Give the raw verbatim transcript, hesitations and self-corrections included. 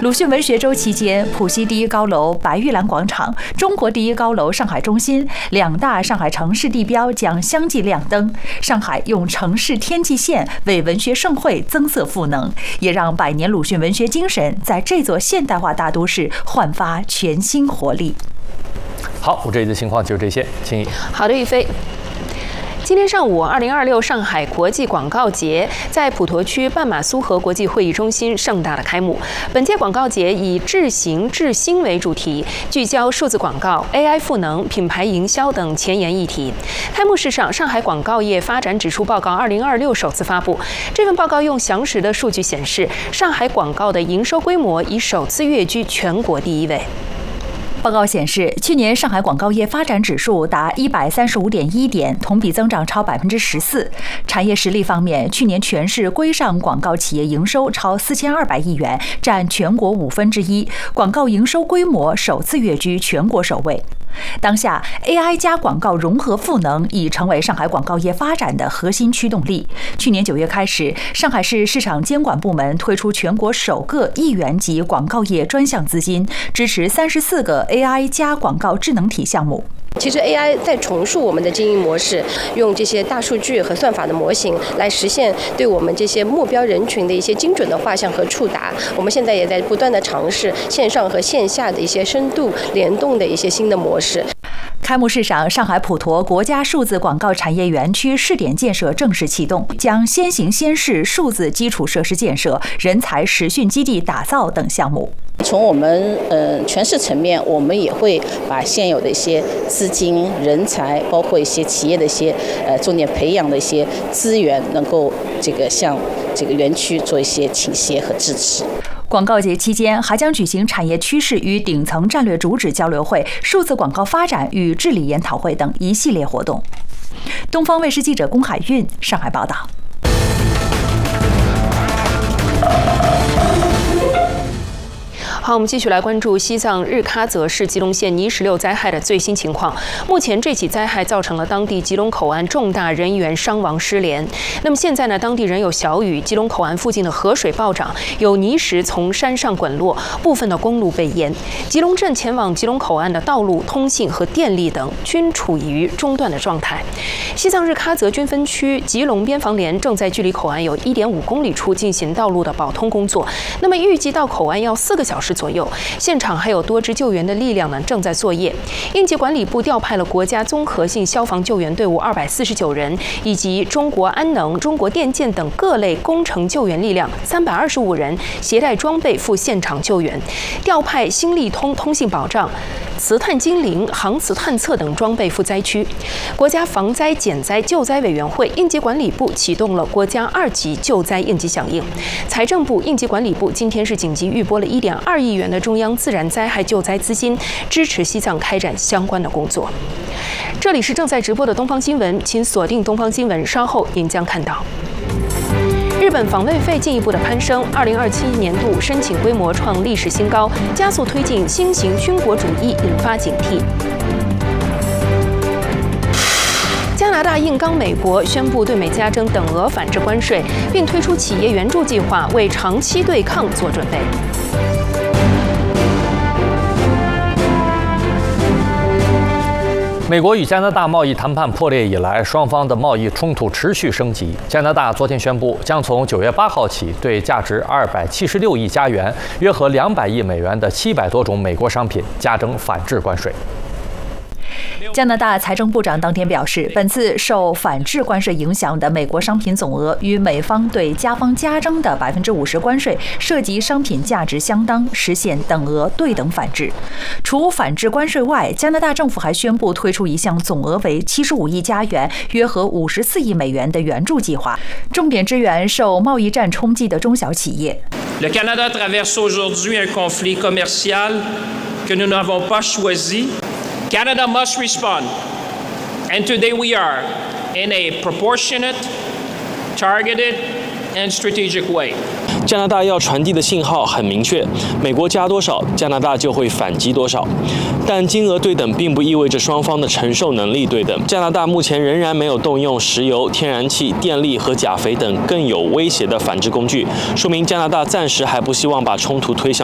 鲁迅文学周期间，浦西第一高楼白玉兰广场、中国第一高楼上海中心两大上海城市地标将相继亮灯。上海用城市天际线为文学盛会增色赋能，也让百年鲁迅文学精神在这座现代化大都市焕发全新活力。 好，我这里的情况就是这些，请怡。 好的，宇飞。今天上午，二零二六上海国际广告节在普陀区半马苏荷国际会议中心盛大的开幕。本届广告节以“智行智新”为主题，聚焦数字广告、A I 赋能、品牌营销等前沿议题。开幕式上，上海广告业发展指数报告二零二六首次发布。这份报告用详实的数据显示，上海广告的营收规模已首次跃居全国第一位。 报告显示，去年上海广告业发展指数达一百三十五点一点，同比增长超百分之十四。产业实力方面，去年全市规上广告企业营收超四千二百亿元，占全国五分之一，广告营收规模首次跃居全国首位。当下 ，A I 加广告融合赋能已成为上海广告业发展的核心驱动力。去年九月开始，上海市市场监管部门推出全国首个亿元级广告业专项资金，支持三十四个 A I 加广告智能体项目。 其实 A I 在重塑我们的经营模式，用这些大数据和算法的模型来实现对我们这些目标人群的一些精准的画像和触达。我们现在也在不断的尝试线上和线下的一些深度联动的一些新的模式。 开幕式上，上海普陀国家数字广告产业园区试点建设正式启动，将先行先试数字基础设施建设、人才实训基地打造等项目。 从我们呃全市层面，我们也会把现有的一些资金、人才，包括一些企业的一些呃重点培养的一些资源，能够这个向这个园区做一些倾斜和支持。 广告节期间还将举行产业趋势与顶层战略主旨交流会、数字广告发展与治理研讨会等一系列活动。东方卫视记者龚海运上海报道。 好，我们继续来关注西藏日喀则市吉隆县泥石流灾害的最新情况。目前，这起灾害造成了当地吉隆口岸重大人员伤亡失联。那么现在呢，当地仍有小雨，吉隆口岸附近的河水暴涨，有泥石从山上滚落，部分的公路被淹。吉隆镇前往吉隆口岸的道路、通信和电力等均处于中断的状态。西藏日喀则军分区吉隆边防连正在距离口岸有一点五公里处进行道路的保通工作。那么预计到口岸要四个小时左右，现场还有多支救援的力量呢正在作业。应急管理部调派了国家综合性消防救援队伍二百四十九人，以及中国安能、中国电建等各类工程救援力量三百二十五人，携带装备赴现场救援。调派新力通通信保障、磁探精灵、航磁探测等装备赴灾区。国家防灾减灾救灾委员会、应急管理部启动了国家二级救灾应急响应。财政部、应急管理部今天是紧急预拨了一点二亿元的中央自然灾害救灾资金，支持西藏开展相关的工作。这里是正在直播的东方新闻，请锁定东方新闻，稍后您将看到。日本访问费进一步的攀升，二零二七年度申请规模创历史新高，加速推进新型军国主义，引发警惕。加拿大硬刚美国，宣布对美加征等额反制关税，并推出企业援助计划，为长期对抗做准备。 美国与加拿大贸易谈判破裂以来，双方的贸易冲突持续升级。加拿大昨天宣布，将从九月八号起，对价值二百七十六亿加元（约合两百亿美元）的七百多种美国商品加征反制关税。 加拿大财政部长当天表示，本次受反制关税影响的美国商品总额与美方对加方加征的百分之五十关税涉及商品价值相当，实现等额对等反制。除反制关税外，加拿大政府还宣布推出一项总额为七十五亿加元（约合五十四亿美元）的援助计划，重点支援受贸易战冲击的中小企业。 Le Canada traverse aujourd'hui un conflit commercial que nous n'avons pas choisi. Canada must respond, and today we are in a proportionate, targeted, and strategic way. 加拿大要传递的信号很明确，美国加多少，加拿大就会反击多少。但金额对等并不意味着双方的承受能力对等。加拿大目前仍然没有动用石油、天然气、电力和钾肥等更有威胁的反制工具，说明加拿大暂时还不希望把冲突推向